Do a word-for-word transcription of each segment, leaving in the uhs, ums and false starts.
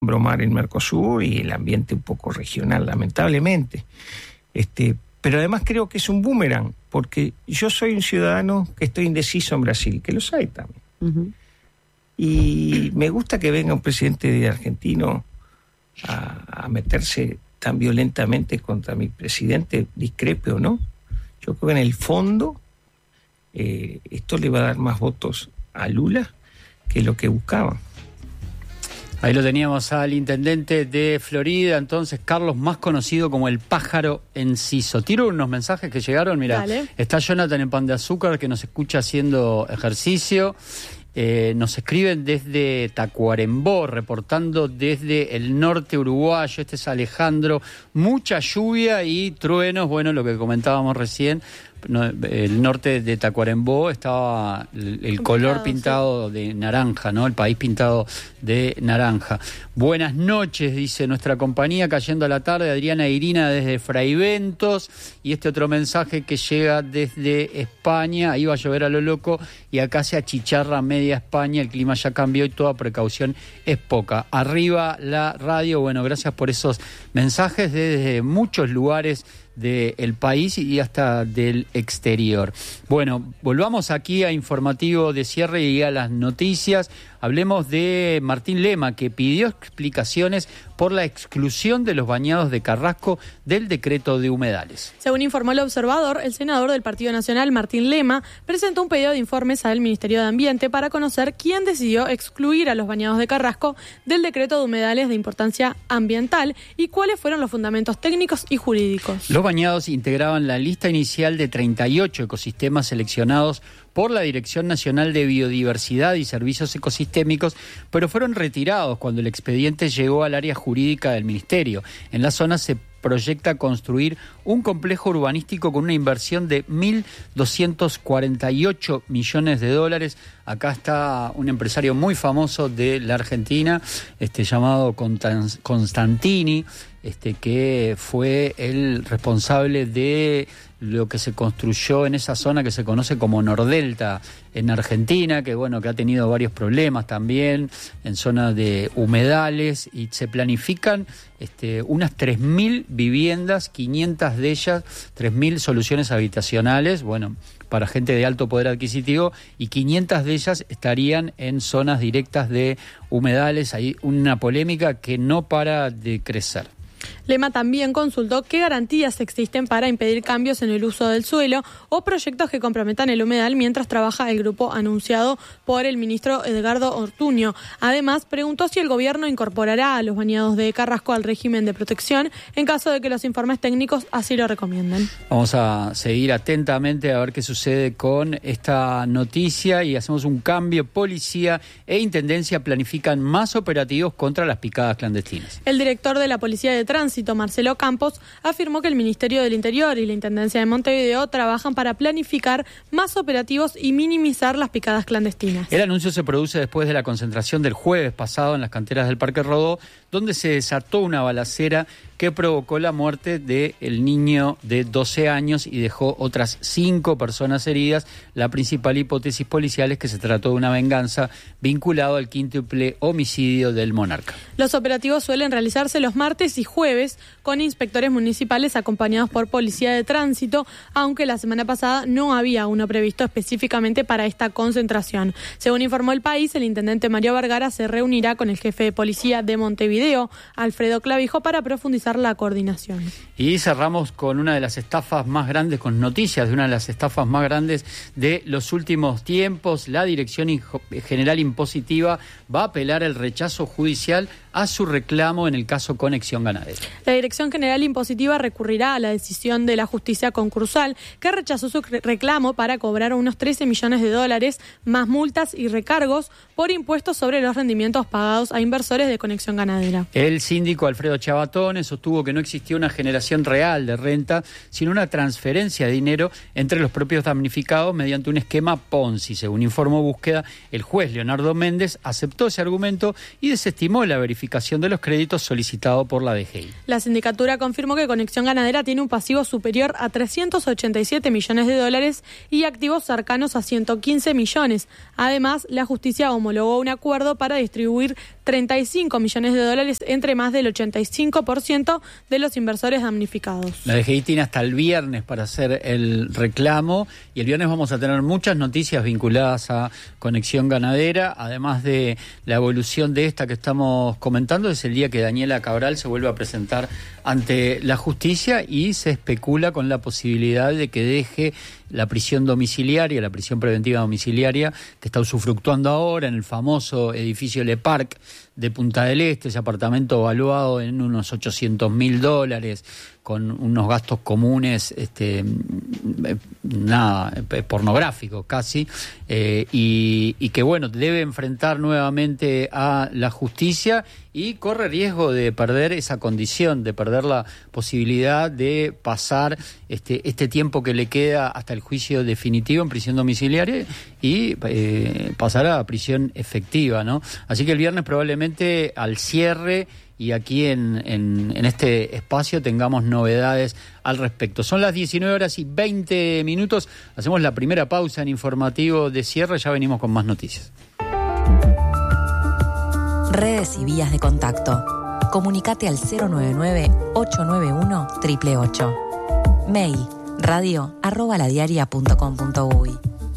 bromar en Mercosur y el ambiente un poco regional, lamentablemente. Este, pero además creo que es un boomerang, porque yo soy un ciudadano que estoy indeciso en Brasil, que los hay también. Uh-huh. Y me gusta que venga un presidente argentino a, a meterse tan violentamente contra mi presidente, discrepe o no. Yo creo que en el fondo eh, esto le va a dar más votos a Lula que lo que buscaban. Ahí lo teníamos al intendente de Florida, entonces Carlos, más conocido como el pájaro enciso. Tiro unos mensajes que llegaron, mira, Dale. Está Jonathan en Pan de Azúcar que nos escucha haciendo ejercicio. Eh, nos escriben desde Tacuarembó, reportando desde el norte uruguayo. Este es Alejandro. Mucha lluvia y truenos, bueno, lo que comentábamos recién. No, el norte de Tacuarembó estaba el, el color pintado sí. de naranja, ¿no? El país pintado de naranja. Buenas noches, dice nuestra compañía, cayendo a la tarde, Adriana Irina desde Fraiventos. Y este otro mensaje que llega desde España, ahí va a llover a lo loco y acá se achicharra media España, el clima ya cambió y toda precaución es poca. Arriba la radio, bueno, gracias por esos mensajes desde muchos lugares del país y hasta del exterior. Bueno, volvamos aquí a informativo de cierre y a las noticias. Hablemos de Martín Lema, que pidió explicaciones por la exclusión de los bañados de Carrasco del decreto de humedales. Según informó El Observador, el senador del Partido Nacional, Martín Lema, presentó un pedido de informes al Ministerio de Ambiente para conocer quién decidió excluir a los bañados de Carrasco del decreto de humedales de importancia ambiental y cuáles fueron los fundamentos técnicos y jurídicos. Los bañados integraban la lista inicial de treinta y ocho ecosistemas seleccionados por la Dirección Nacional de Biodiversidad y Servicios Ecosistémicos, pero fueron retirados cuando el expediente llegó al área jurídica del Ministerio. En la zona se proyecta construir un complejo urbanístico con una inversión de mil doscientos cuarenta y ocho millones de dólares. Acá está un empresario muy famoso de la Argentina, este, llamado Constantini, este, que fue el responsable de lo que se construyó en esa zona que se conoce como Nordelta en Argentina, que bueno, que ha tenido varios problemas también en zonas de humedales, y se planifican este, unas tres mil viviendas, quinientas de ellas, tres mil soluciones habitacionales, bueno, para gente de alto poder adquisitivo, y quinientas de ellas estarían en zonas directas de humedales. Hay una polémica que no para de crecer. Lema también consultó qué garantías existen para impedir cambios en el uso del suelo o proyectos que comprometan el humedal mientras trabaja el grupo anunciado por el ministro Edgardo Ortuño. Además, preguntó si el gobierno incorporará a los bañados de Carrasco al régimen de protección en caso de que los informes técnicos así lo recomienden. Vamos a seguir atentamente a ver qué sucede con esta noticia y hacemos un cambio. Policía e Intendencia planifican más operativos contra las picadas clandestinas. El director de la Policía de Tránsito, Marcelo Campos, afirmó que el Ministerio del Interior y la Intendencia de Montevideo trabajan para planificar más operativos y minimizar las picadas clandestinas. El anuncio se produce después de la concentración del jueves pasado en las canteras del Parque Rodó, donde se desató una balacera que provocó la muerte del niño de doce años y dejó otras cinco personas heridas. La principal hipótesis policial es que se trató de una venganza vinculada al quíntuple homicidio del monarca. Los operativos suelen realizarse los martes y jueves con inspectores municipales acompañados por policía de tránsito, aunque la semana pasada no había uno previsto específicamente para esta concentración. Según informó El País, el intendente Mario Vergara se reunirá con el jefe de policía de Montevideo, Alfredo Clavijo, para profundizar la coordinación. Y cerramos con una de las estafas más grandes, con noticias de una de las estafas más grandes de los últimos tiempos. La Dirección General Impositiva va a apelar el rechazo judicial a su reclamo en el caso Conexión Ganadera. La Dirección General Impositiva recurrirá a la decisión de la justicia concursal, que rechazó su reclamo para cobrar unos trece millones de dólares, más multas y recargos por impuestos sobre los rendimientos pagados a inversores de Conexión Ganadera. El síndico Alfredo Chabatone sostuvo que no existía una generación real de renta, sino una transferencia de dinero entre los propios damnificados mediante un esquema Ponzi. Según informó Búsqueda, el juez Leonardo Méndez aceptó ese argumento y desestimó la verificación bonificación de los créditos solicitado por la D G I. La sindicatura confirmó que Conexión Ganadera tiene un pasivo superior a trescientos ochenta y siete millones de dólares y activos cercanos a ciento quince millones. Además, la justicia homologó un acuerdo para distribuir treinta y cinco millones de dólares entre más del ochenta y cinco por ciento de los inversores damnificados. La D G I tiene hasta el viernes para hacer el reclamo y el viernes vamos a tener muchas noticias vinculadas a Conexión Ganadera, además de la evolución de esta que estamos comentando. Es el día que Daniela Cabral se vuelve a presentar ante la justicia y se especula con la posibilidad de que deje la prisión domiciliaria, la prisión preventiva domiciliaria que está usufructuando ahora en el famoso edificio Le Parc de Punta del Este, ese apartamento valuado en unos ochocientos mil dólares, con unos gastos comunes, este, nada, pornográficos casi, eh, y, y que bueno, debe enfrentar nuevamente a la justicia y corre riesgo de perder esa condición, de perder la posibilidad de pasar este, este tiempo que le queda hasta el juicio definitivo en prisión domiciliaria y eh, pasar a prisión efectiva, ¿no? Así que el viernes probablemente al cierre y aquí en, en, en este espacio tengamos novedades al respecto. Son las diecinueve horas y veinte minutos. Hacemos la primera pausa en informativo de cierre. Ya venimos con más noticias. Redes y vías de contacto. Comunicate al cero nueve nueve, ocho nueve uno, ocho ocho ocho. Mail radio arroba ladiaria punto com punto uy.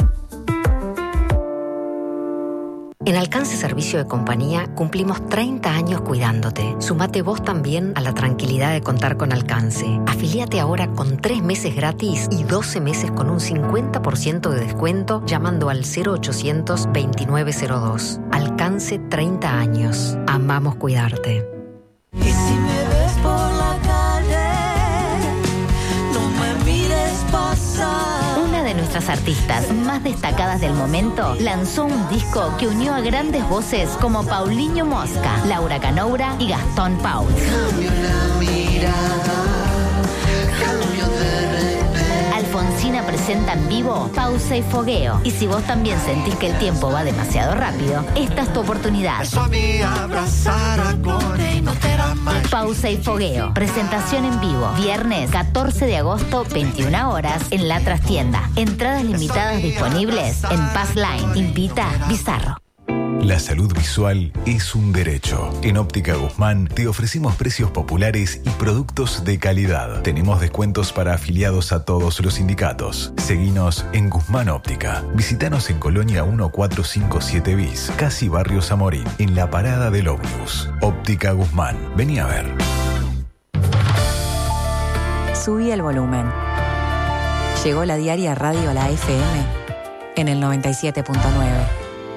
En Alcance Servicio de Compañía cumplimos treinta años cuidándote. Sumate vos también a la tranquilidad de contar con Alcance. Afilíate ahora con tres meses gratis y doce meses con un cincuenta por ciento de descuento llamando al cero ochocientos, veintinueve cero dos. Alcance treinta años. Amamos cuidarte. Y si me ves por la calle, no me mires pasar. Nuestras artistas más destacadas del momento lanzó un disco que unió a grandes voces como Paulinho Mosca, Laura Canoura y Gastón Pauls. Cambio la mirada, cambio de repente. Alfonsina presenta en vivo Pausa y Fogueo. Y si vos también sentís que el tiempo va demasiado rápido, esta es tu oportunidad. Eso a mí abrazar a Cone y no te da más. Pausa y Fogueo. Presentación en vivo. Viernes catorce de agosto, veintiuna horas, en La Trastienda. Entradas limitadas disponibles en Pass Line. Invita Bizarro. La salud visual es un derecho. En Óptica Guzmán te ofrecemos precios populares y productos de calidad. Tenemos descuentos para afiliados a todos los sindicatos. Seguinos en Guzmán Óptica. Visítanos en Colonia mil cuatrocientos cincuenta y siete bis, casi Barrio Zamorín, en la parada del ómnibus. Óptica Guzmán. Vení a ver. Subí el volumen. Llegó la diaria Radio a la F M en el noventa y siete punto nueve.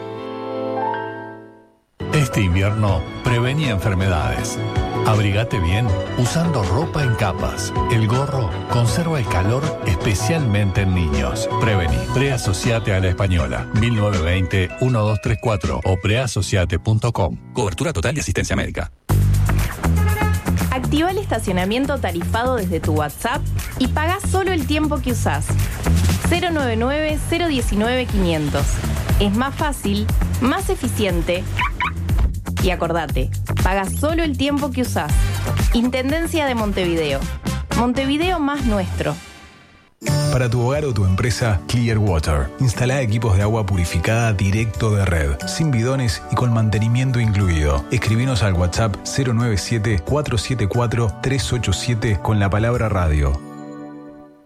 Este invierno, prevení enfermedades. Abrigate bien usando ropa en capas. El gorro conserva el calor especialmente en niños. Prevení. Preasociate a la Española. mil novecientos veinte, doce treinta y cuatro o preasociate punto com. Cobertura total y asistencia médica. Activa el estacionamiento tarifado desde tu WhatsApp y paga solo el tiempo que usás. cero nueve nueve, cero uno nueve, quinientos. Es más fácil, más eficiente. Y acordate, paga solo el tiempo que usás. Intendencia de Montevideo. Montevideo más nuestro. Para tu hogar o tu empresa, Clear Water. Instala equipos de agua purificada directo de red, sin bidones y con mantenimiento incluido. Escribinos al WhatsApp cero nueve siete, cuatro siete cuatro, tres ocho siete con la palabra radio.